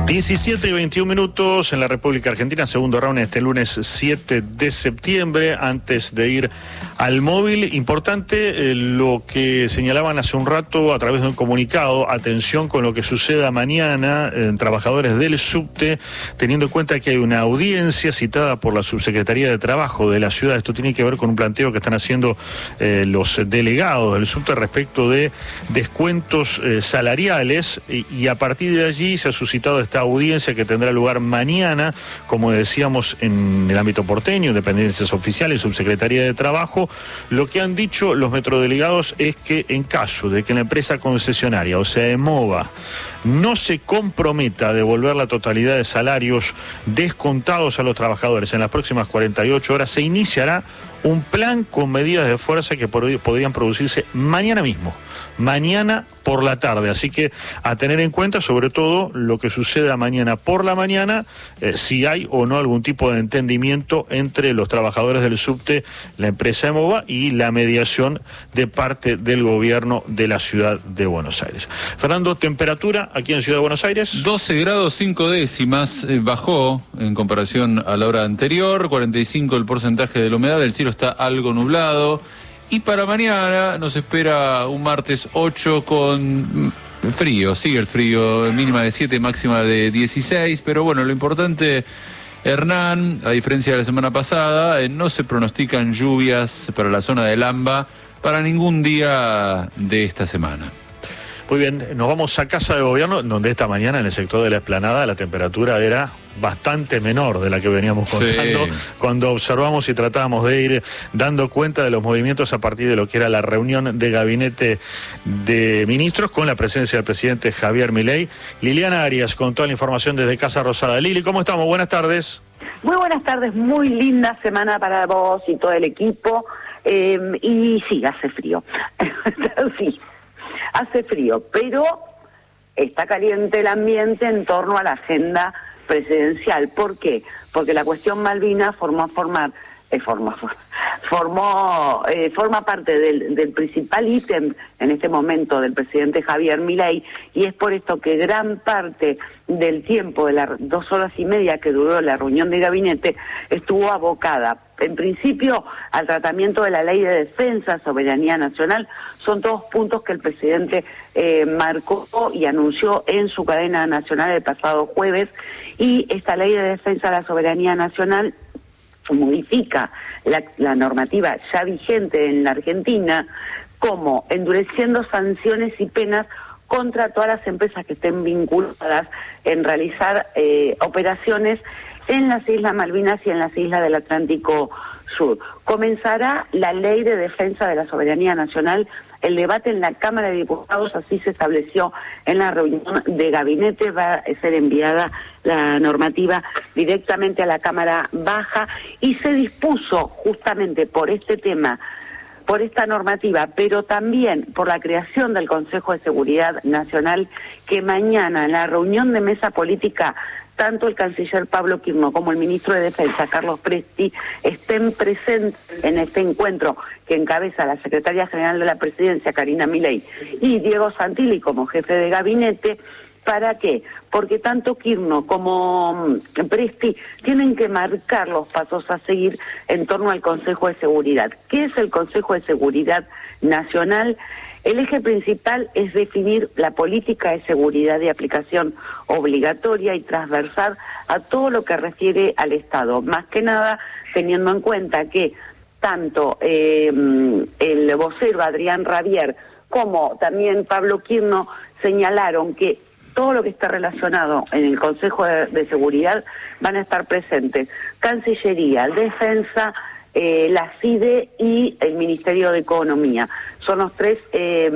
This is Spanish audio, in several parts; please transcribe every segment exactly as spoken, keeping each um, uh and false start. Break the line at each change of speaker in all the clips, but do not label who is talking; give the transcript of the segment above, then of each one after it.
diecisiete y veintiún minutos en la República Argentina, segundo round este lunes siete de septiembre. Antes de ir al móvil, importante eh, lo que señalaban hace un rato a través de un comunicado. Atención con lo que suceda mañana en trabajadores del subte, teniendo en cuenta que hay una audiencia citada por la Subsecretaría de Trabajo de la ciudad. Esto tiene que ver con un planteo que están haciendo eh, los delegados del subte respecto de descuentos eh, salariales y, y a partir de allí se ha suscitado esta audiencia que tendrá lugar mañana, como decíamos, en el ámbito porteño, dependencias oficiales, Subsecretaría de Trabajo. Lo que han dicho los metrodelegados es que en caso de que la empresa concesionaria, o sea, EMOVA, no se comprometa a devolver la totalidad de salarios descontados a los trabajadores en las próximas cuarenta y ocho horas, se iniciará un plan con medidas de fuerza que podrían producirse mañana mismo, mañana por la tarde. Así que a tener en cuenta sobre todo lo que suceda mañana por la mañana, eh, si hay o no algún tipo de entendimiento entre los trabajadores del subte, la empresa EMOVA y la mediación de parte del gobierno de la ciudad de Buenos Aires. Fernando, temperatura aquí en Ciudad de Buenos Aires.
doce grados cinco décimas, eh, bajó en comparación a la hora anterior, cuarenta y cinco el porcentaje de la humedad, el cielo está algo nublado. Y para mañana nos espera un martes ocho con frío, sigue el frío, mínima de siete, máxima de dieciséis, pero bueno, lo importante, Hernán, a diferencia de la semana pasada, eh, no se pronostican lluvias para la zona del AMBA para ningún día de esta semana.
Muy bien, nos vamos a Casa de Gobierno, donde esta mañana en el sector de la Explanada la temperatura era bastante menor de la que veníamos contando, sí, cuando observamos y tratábamos de ir dando cuenta de los movimientos a partir de lo que era la reunión de gabinete de ministros con la presencia del presidente Javier Milei. Liliana Arias con toda la información desde Casa Rosada. Lili, ¿cómo estamos? Buenas tardes.
Muy buenas tardes, muy linda semana para vos y todo el equipo, eh, y sí, hace frío, sí. Hace frío, pero está caliente el ambiente en torno a la agenda presidencial. ¿Por qué? Porque la cuestión Malvinas formó formar, eh, formó, formó, eh, forma parte del, del principal ítem en este momento del presidente Javier Milei, y es por esto que gran parte del tiempo de las dos horas y media que duró la reunión de gabinete estuvo abocada, en principio, al tratamiento de la Ley de Defensa, Soberanía Nacional. Son todos puntos que el presidente eh, marcó y anunció en su cadena nacional el pasado jueves, y esta Ley de Defensa de la Soberanía Nacional modifica la, la normativa ya vigente en la Argentina, como endureciendo sanciones y penas contra todas las empresas que estén vinculadas en realizar eh, operaciones en las Islas Malvinas y en las Islas del Atlántico Sur. Comenzará la Ley de Defensa de la Soberanía Nacional, el debate en la Cámara de Diputados, así se estableció en la reunión de gabinete. Va a ser enviada la normativa directamente a la Cámara Baja, y se dispuso justamente por este tema, por esta normativa, pero también por la creación del Consejo de Seguridad Nacional, que mañana en la reunión de mesa política tanto el canciller Pablo Quirno como el ministro de Defensa, Carlos Presti, estén presentes en este encuentro que encabeza la secretaria general de la Presidencia, Karina Milei, y Diego Santilli como jefe de gabinete. ¿Para qué? Porque tanto Quirno como Presti tienen que marcar los pasos a seguir en torno al Consejo de Seguridad. ¿Qué es el Consejo de Seguridad Nacional? El eje principal es definir la política de seguridad de aplicación obligatoria y transversal a todo lo que refiere al Estado, más que nada teniendo en cuenta que tanto eh, el vocero Adrián Rabier como también Pablo Quirno señalaron que todo lo que está relacionado en el Consejo de, de Seguridad van a estar presentes Cancillería, Defensa, eh, la CIDE y el Ministerio de Economía. Son los tres, eh,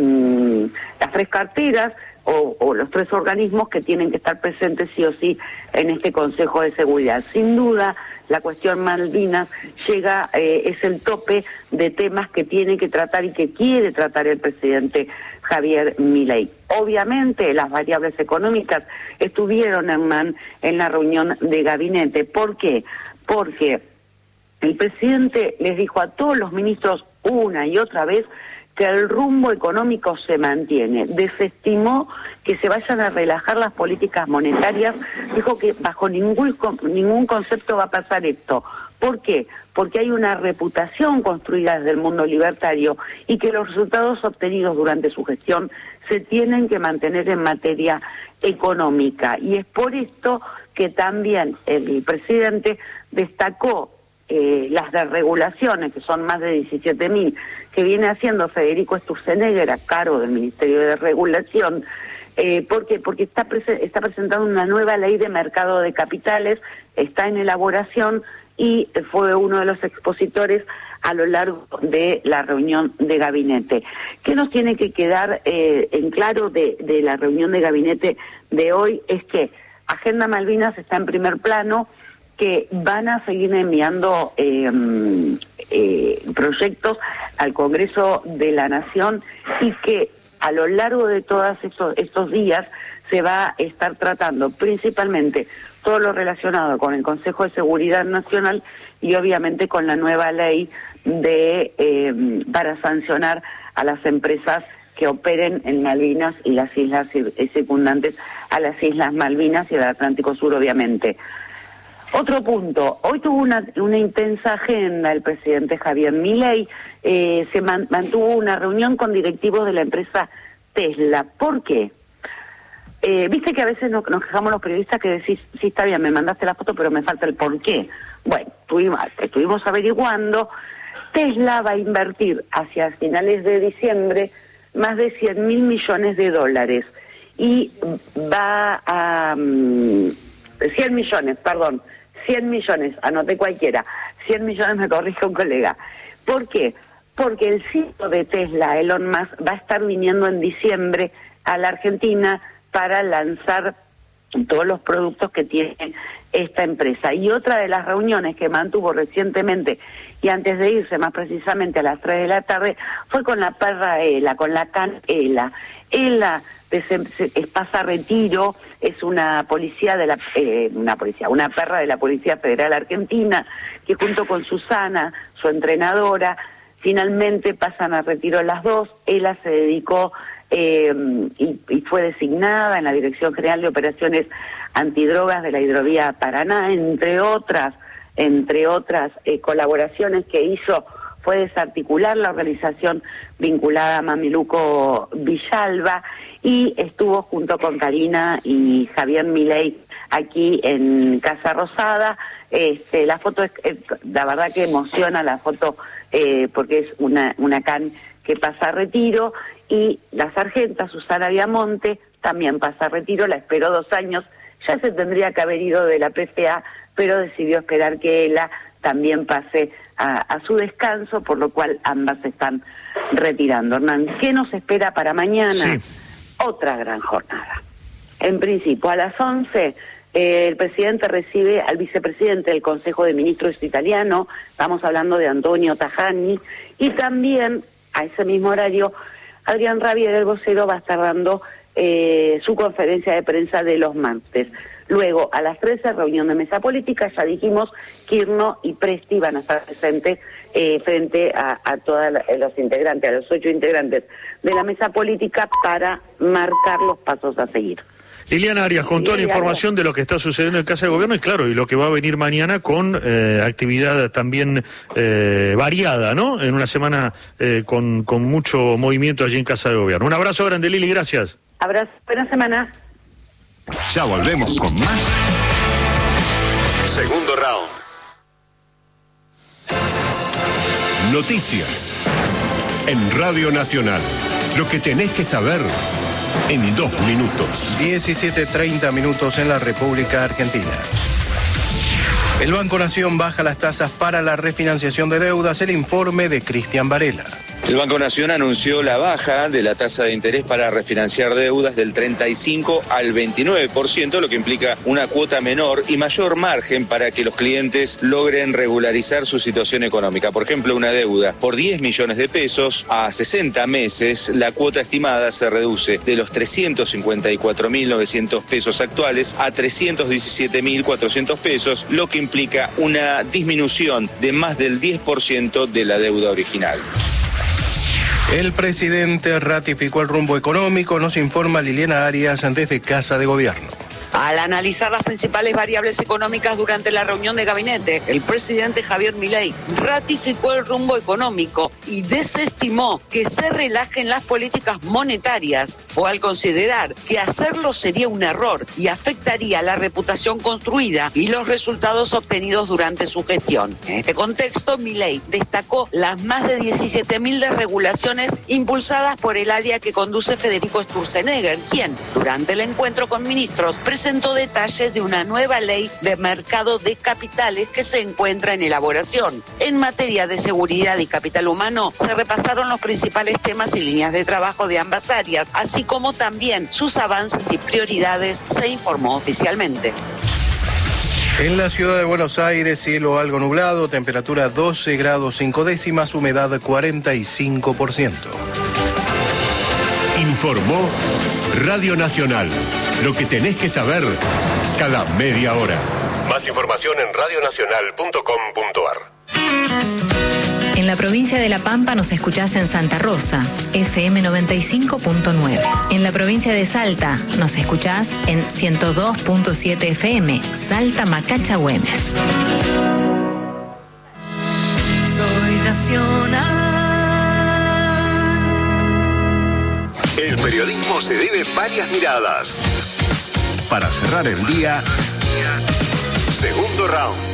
las tres carteras o, o los tres organismos que tienen que estar presentes sí o sí en este Consejo de Seguridad. Sin duda, la cuestión Malvinas llega, eh, es el tope de temas que tiene que tratar y que quiere tratar el presidente Javier Milei. Obviamente, las variables económicas estuvieron, Hernán, en la reunión de gabinete. ¿Por qué? Porque el presidente les dijo a todos los ministros una y otra vez que el rumbo económico se mantiene. Desestimó que se vayan a relajar las políticas monetarias dijo que bajo ningún, ningún concepto va a pasar esto. ¿Por qué? Porque hay una reputación construida desde el mundo libertario y que los resultados obtenidos durante su gestión se tienen que mantener en materia económica. Y es por esto que también el presidente destacó eh, las desregulaciones, que son más de diecisiete mil, que viene haciendo Federico Sturzenegger a cargo del Ministerio de Regulación. Eh, ¿Por qué? Porque está, prese- está presentando una nueva ley de mercado de capitales, está en elaboración, y fue uno de los expositores a lo largo de la reunión de gabinete. ¿Qué nos tiene que quedar eh, en claro de, de la reunión de gabinete de hoy? Es que Agenda Malvinas está en primer plano, que van a seguir enviando eh, eh, proyectos al Congreso de la Nación y que a lo largo de todos estos, estos días se va a estar tratando principalmente todo lo relacionado con el Consejo de Seguridad Nacional y obviamente con la nueva ley de eh, para sancionar a las empresas que operen en Malvinas y las islas circundantes a las Islas Malvinas y al Atlántico Sur, obviamente. Otro punto, hoy tuvo una, una intensa agenda el presidente Javier Milei, eh, se man, mantuvo una reunión con directivos de la empresa Tesla. ¿Por qué? Eh, Viste que a veces nos, nos quejamos los periodistas que decís, sí, está bien, me mandaste la foto, pero me falta el por qué. Bueno, estuvimos, estuvimos averiguando. Tesla va a invertir hacia finales de diciembre más de cien mil millones de dólares y va a... Um, cien millones, perdón, cien millones, anoté cualquiera, cien millones me corrige un colega. ¿Por qué? Porque el C E O de Tesla, Elon Musk, va a estar viniendo en diciembre a la Argentina para lanzar todos los productos que tiene esta empresa. Y otra de las reuniones que mantuvo recientemente, y antes de irse más precisamente a las tres de la tarde, fue con la perra ELA, con la can ELA. ELA es pasa retiro, es una policía de la eh, una policía, una perra de la Policía Federal Argentina, que junto con Susana, su entrenadora, finalmente pasan a retiro las dos. ELA se dedicó eh, y, y fue designada en la Dirección General de Operaciones Antidrogas de la Hidrovía Paraná, entre otras, entre otras eh, colaboraciones que hizo, fue desarticular la organización vinculada a Mameluco Villalba, y estuvo junto con Karina y Javier Milei aquí en Casa Rosada. Este, la foto es, es la verdad que emociona la foto eh, porque es una, una can que pasa a retiro, y la sargenta Susana Viamonte también pasa a retiro, la esperó dos años, ya se tendría que haber ido de la P F A, pero decidió esperar que ella también pase a, a su descanso, por lo cual ambas se están retirando. Hernán, ¿qué nos espera para mañana? Sí. Otra gran jornada. En principio, a las once, eh, el presidente recibe al vicepresidente del Consejo de Ministros italiano, estamos hablando de Antonio Tajani, y también a ese mismo horario, Adrián Rabier, el vocero, va a estar dando eh, su conferencia de prensa de los martes. Luego, a las trece, reunión de mesa política, ya dijimos, Kirno y Presti van a estar presentes eh, frente a, a todos los integrantes, a los ocho integrantes de la mesa política, para marcar los pasos a seguir.
Liliana Arias, con toda la información de lo que está sucediendo en Casa de Gobierno, y claro, y lo que va a venir mañana con eh, actividad también eh, variada, ¿no? En una semana eh, con, con mucho movimiento allí en Casa de Gobierno. Un abrazo grande, Lili, gracias.
Abrazo, buena semana.
Ya volvemos con más. Segundo round. Noticias en Radio Nacional. Lo que tenés que saber en dos minutos.
diecisiete treinta minutos en la República Argentina. El Banco Nación baja las tasas para la refinanciación de deudas. El informe de Cristian Varela.
El Banco Nación anunció la baja de la tasa de interés para refinanciar deudas del treinta y cinco al veintinueve por ciento, lo que implica una cuota menor y mayor margen para que los clientes logren regularizar su situación económica. Por ejemplo, una deuda por diez millones de pesos a sesenta meses, la cuota estimada se reduce de los trescientos cincuenta y cuatro mil novecientos pesos actuales a trescientos diecisiete mil cuatrocientos pesos, lo que implica una disminución de más del diez por ciento de la deuda original.
El presidente ratificó el rumbo económico, nos informa Liliana Arias desde Casa de Gobierno.
Al analizar las principales variables económicas durante la reunión de gabinete, el presidente Javier Milei ratificó el rumbo económico y desestimó que se relajen las políticas monetarias. Fue al considerar que hacerlo sería un error y afectaría la reputación construida y los resultados obtenidos durante su gestión. En este contexto, Milei destacó las más de diecisiete mil desregulaciones impulsadas por el área que conduce Federico Sturzenegger, quien, durante el encuentro con ministros, presentó detalles de una nueva ley de mercado de capitales que se encuentra en elaboración. En materia de seguridad y capital humano, se repasaron los principales temas y líneas de trabajo de ambas áreas, así como también sus avances y prioridades, se informó oficialmente.
En la ciudad de Buenos Aires, cielo algo nublado, temperatura doce grados cinco décimas, humedad cuarenta y cinco por ciento.
Informó Radio Nacional. Lo que tenés que saber cada media hora. Más información en radio nacional punto com punto a r.
En la provincia de La Pampa nos escuchás en Santa Rosa, F M noventa y cinco punto nueve. En la provincia de Salta nos escuchás en ciento dos punto siete F M, Salta Macacha Güemes.
Soy nacional.
El periodismo se vive varias miradas. Para cerrar el día, segundo round.